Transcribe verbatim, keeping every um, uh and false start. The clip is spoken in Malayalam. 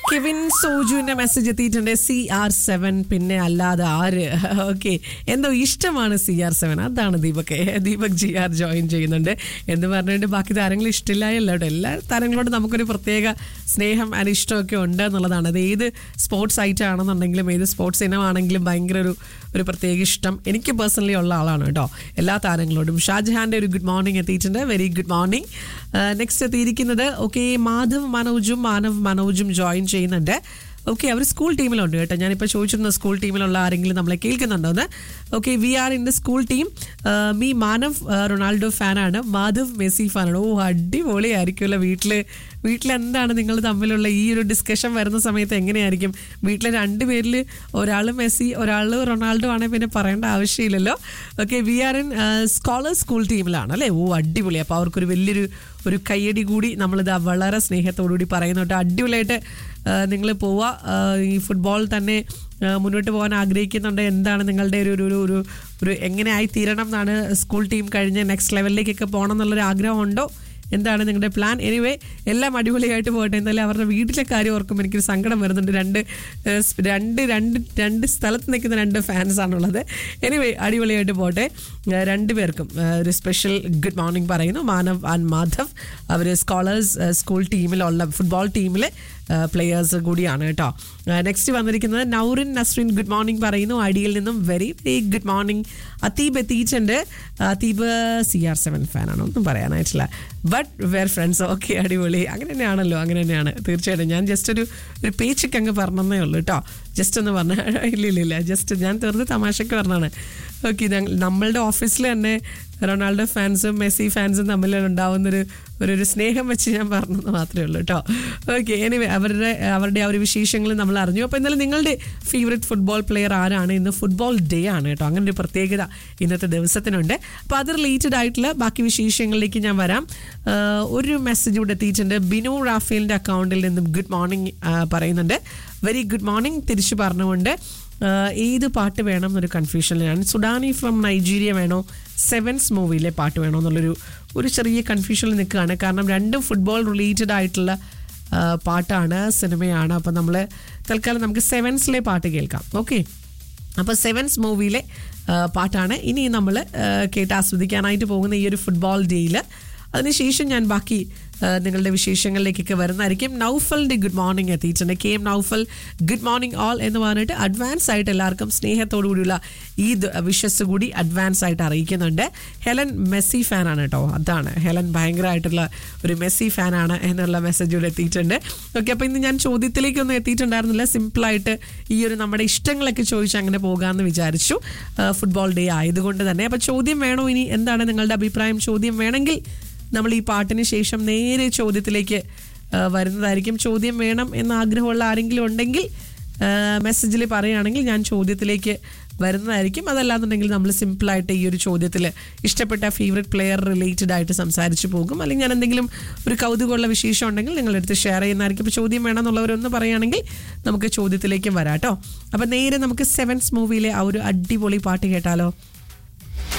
കെവിൻ സോജുവിന്റെ മെസ്സേജ് എത്തിയിട്ടുണ്ട്. സി ആർ സെവൻ പിന്നെ അല്ലാതെ ആര്. ഓക്കെ, എന്തോ ഇഷ്ടമാണ് സി ആർ സെവൻ, അതാണ് Deepak Deepak G R join ചെയ്യുന്നുണ്ട് എന്ന് പറഞ്ഞിട്ട് ബാക്കി താരങ്ങൾ ഇഷ്ടമില്ലായല്ല കേട്ടോ. എല്ലാ താരങ്ങളോടും നമുക്കൊരു പ്രത്യേക സ്നേഹം ആൻഡ് ഇഷ്ടമൊക്കെ ഉണ്ട് എന്നുള്ളതാണ്. അത് ഏത് സ്പോർട്സ് ഐറ്റം ആണെന്നുണ്ടെങ്കിലും ഏത് സ്പോർട്സ് ഇനമാണെങ്കിലും ഭയങ്കര ഒരു ഒരു പ്രത്യേക ഇഷ്ടം എനിക്ക് പേഴ്സണലി ഉള്ള ആളാണ് കേട്ടോ എല്ലാ താരങ്ങളോടും. ഷാജഹാന്റെ ഒരു ഗുഡ് മോർണിംഗ് എത്തിയിട്ടുണ്ട്. Very good morning. നെക്സ്റ്റ് എത്തിയിരിക്കുന്നത് ഓക്കെ മാധവ് മനോജും മാനവ് മനോജും ജോയിൻ ചെയ്യുന്നുണ്ട്. ഓക്കെ, അവർ സ്കൂൾ ടീമിലുണ്ട് കേട്ടോ. ഞാനിപ്പോൾ ചോദിച്ചിരുന്ന സ്കൂൾ ടീമിലുള്ള ആരെങ്കിലും നമ്മളെ കേൾക്കുന്നുണ്ടോ എന്ന്. Okay, V are in the school team. Me Manav Ronaldo ഫാനാണ്, മാധവ് മെസ്സി ഫാനാണ്. ഓ, അടിപൊളിയായിരിക്കുമല്ലോ. വീട്ടിൽ വീട്ടിൽ എന്താണ് നിങ്ങൾ തമ്മിലുള്ള ഈ ഒരു ഡിസ്കഷൻ വരുന്ന സമയത്ത് എങ്ങനെയായിരിക്കും? വീട്ടിലെ രണ്ട് പേരിൽ ഒരാൾ മെസ്സി ഒരാൾ റൊണാൾഡോ ആണെങ്കിൽ പിന്നെ പറയേണ്ട ആവശ്യമില്ലല്ലോ. Okay, V are in scholars school ടീമിലാണ് അല്ലേ. ഓ, അടിപൊളി. അപ്പോൾ അവർക്കൊരു വലിയൊരു ഒരു കയ്യടി കൂടി നമ്മളിത് വളരെ സ്നേഹത്തോടുകൂടി പറയുന്നു കേട്ടോ. അടിപൊളിയായിട്ട് നിങ്ങൾ പോവുക. ഈ ഫുട്ബോൾ തന്നെ മുന്നോട്ട് പോകാൻ ആഗ്രഹിക്കുന്നുണ്ട്. എന്താണ് നിങ്ങളുടെ ഒരു ഒരു ഒരു ഒരു എങ്ങനെ ആയി തീരണം എന്നാണ്? സ്കൂൾ ടീം കഴിഞ്ഞ് നെക്സ്റ്റ് ലെവലിലേക്കൊക്കെ പോകണം എന്നുള്ളൊരു ആഗ്രഹമുണ്ടോ? എന്താണ് നിങ്ങളുടെ പ്ലാൻ? എനിവേ, എല്ലാം അടിപൊളിയായിട്ട് പോകട്ടെ. എന്തായാലും അവരുടെ വീട്ടിലെ കാര്യം ഓർക്കുമ്പോൾ എനിക്കൊരു സങ്കടം വരുന്നുണ്ട്. രണ്ട് രണ്ട് രണ്ട് രണ്ട് സ്ഥലത്ത് നിൽക്കുന്ന രണ്ട് ഫാൻസാണുള്ളത്. എനിവേ, അടിപൊളിയായിട്ട് പോട്ടെ. രണ്ടുപേർക്കും ഒരു സ്പെഷ്യൽ ഗുഡ് മോർണിംഗ് പറയുന്നു. Manav and Madhav our scholars school ടീമിലുള്ള football ടീമിലെ പ്ലെയേഴ്സ് കൂടിയാണ് കേട്ടോ. നെക്സ്റ്റ് വന്നിരിക്കുന്നത് നൗറിൻ നസ്രിൻ ഗുഡ് മോർണിംഗ് പറയുന്നു. അടിയിൽ നിന്നും very very good morning. Atheeb എത്തിയിട്ടുണ്ട്. അത്തീബ് സി ആർ സെവൻ ഫാനാണ്, ഒന്നും പറയാനായിട്ടില്ല. But where friends. ഓക്കെ, അടിപൊളി. അങ്ങനെ തന്നെയാണല്ലോ, അങ്ങനെ തന്നെയാണ് തീർച്ചയായിട്ടും. ഞാൻ ജസ്റ്റ് ഒരു ഒരു പേച്ചൊക്കെ അങ്ങ് പറഞ്ഞതേ ഉള്ളൂ കേട്ടോ. ജസ്റ്റ് ഒന്ന് പറഞ്ഞ ഇല്ല ഇല്ല ഇല്ല ജസ്റ്റ് ഞാൻ തീർന്ന് തമാശയ്ക്ക് പറഞ്ഞാണ്. ഓക്കെ, നമ്മളുടെ ഓഫീസിൽ തന്നെ റൊണാൾഡോ ഫാൻസും മെസ്സി ഫാൻസും തമ്മിൽ ഉണ്ടാവുന്നൊരു ഒരു സ്നേഹം വെച്ച് ഞാൻ പറഞ്ഞത് മാത്രമേ ഉള്ളൂ കേട്ടോ. ഓക്കെ, എനിവേ അവരുടെ അവരുടെ ആ ഒരു വിശേഷങ്ങൾ നമ്മൾ അറിഞ്ഞു. അപ്പോൾ എന്നാലും നിങ്ങളുടെ ഫേവറേറ്റ് ഫുട്ബോൾ പ്ലെയർ ആരാണ്? ഇന്ന് ഫുട്ബോൾ ഡേ ആണ് കേട്ടോ. അങ്ങനെ ഒരു പ്രത്യേകത ഇന്നത്തെ ദിവസത്തിനുണ്ട്. അപ്പോൾ അത് റിലേറ്റഡ് ആയിട്ടുള്ള ബാക്കി വിശേഷങ്ങളിലേക്ക് ഞാൻ വരാം. ഒരു മെസ്സേജ് ഇവിടെ എത്തിയിട്ടുണ്ട്. ബിനു റാഫേലിൻ്റെ അക്കൗണ്ടിൽ നിന്നും ഗുഡ് മോർണിംഗ് പറയുന്നുണ്ട്. വെരി ഗുഡ് മോർണിംഗ് തിരിച്ചു പറഞ്ഞുകൊണ്ട് ഏത് പാട്ട് വേണം എന്നൊരു കൺഫ്യൂഷനിലാണ്. സുഡാനി ഫ്രം നൈജീരിയ വേണോ, സെവൻസ് മൂവിയിലെ പാട്ട് വേണോ എന്നുള്ളൊരു ഒരു ചെറിയ കൺഫ്യൂഷനിൽ നിൽക്കുകയാണ്. കാരണം രണ്ടും ഫുട്ബോൾ റിലേറ്റഡ് ആയിട്ടുള്ള പാട്ടാണ്, സിനിമയാണ്. അപ്പോൾ നമ്മൾ തൽക്കാലം നമുക്ക് സെവൻസിലെ പാട്ട് കേൾക്കാം. ഓക്കെ, അപ്പോൾ സെവൻസ് മൂവിയിലെ പാട്ടാണ് ഇനി നമ്മൾ കേട്ട് ആസ്വദിക്കാനായിട്ട് പോകുന്ന ഈ ഒരു ഫുട്ബോൾ ഡേയിൽ. അതിനുശേഷം ഞാൻ ബാക്കി നിങ്ങളുടെ വിശേഷങ്ങളിലേക്കൊക്കെ വരുന്നതായിരിക്കും. നൗഫലിൻ്റെ ഗുഡ് മോർണിംഗ് എത്തിയിട്ടുണ്ട്. K M Naufal good morning all എന്ന് പറഞ്ഞിട്ട് അഡ്വാൻസ് ആയിട്ട് എല്ലാവർക്കും സ്നേഹത്തോടു കൂടിയുള്ള ഈദ് വിഷസ് കൂടി അഡ്വാൻസ് ആയിട്ട് അറിയിക്കുന്നുണ്ട്. ഹെലൻ മെസ്സി ഫാനാണ് കേട്ടോ. അതാണ്, ഹെലൻ ഭയങ്കരമായിട്ടുള്ള ഒരു മെസ്സി ഫാനാണ് എന്നുള്ള മെസ്സേജ് കൂടെ എത്തിയിട്ടുണ്ട്. ഓക്കെ, അപ്പോൾ ഇന്ന് ഞാൻ ചോദ്യത്തിലേക്കൊന്നും എത്തിയിട്ടുണ്ടായിരുന്നില്ല. സിമ്പിളായിട്ട് ഈ ഒരു നമ്മുടെ ഇഷ്ടങ്ങളൊക്കെ ചോദിച്ച് അങ്ങനെ പോകാമെന്ന് വിചാരിച്ചു, ഫുട്ബോൾ ഡേ ആയതുകൊണ്ട് തന്നെ. അപ്പോൾ ചോദ്യം വേണോ ഇനി? എന്താണ് നിങ്ങളുടെ അഭിപ്രായം? ചോദ്യം വേണമെങ്കിൽ നമ്മൾ ഈ പാട്ടിന് ശേഷം നേരെ ചോദ്യത്തിലേക്ക് വരുന്നതായിരിക്കും. ചോദ്യം വേണം എന്ന ആഗ്രഹമുള്ള ആരെങ്കിലും ഉണ്ടെങ്കിൽ മെസ്സേജിൽ പറയുകയാണെങ്കിൽ ഞാൻ ചോദ്യത്തിലേക്ക് വരുന്നതായിരിക്കും. അതല്ലാന്നുണ്ടെങ്കിൽ നമ്മൾ സിമ്പിളായിട്ട് ഈ ഒരു ചോദ്യത്തിൽ ഇഷ്ടപ്പെട്ട ഫേവറേറ്റ് പ്ലെയർ റിലേറ്റഡ് ആയിട്ട് സംസാരിച്ച് പോകും. അല്ലെങ്കിൽ ഞാൻ എന്തെങ്കിലും ഒരു കൗതുകമുള്ള വിശേഷം ഉണ്ടെങ്കിൽ നിങ്ങളെടുത്ത് ഷെയർ ചെയ്യുന്നതായിരിക്കും. ഇപ്പോൾ ചോദ്യം വേണമെന്നുള്ളവരൊന്ന് പറയുകയാണെങ്കിൽ നമുക്ക് ചോദ്യത്തിലേക്കും വരാം കേട്ടോ. അപ്പം നേരെ നമുക്ക് സെവൻസ് മൂവിയിലെ ആ ഒരു അടിപൊളി പാട്ട് കേട്ടാലോ.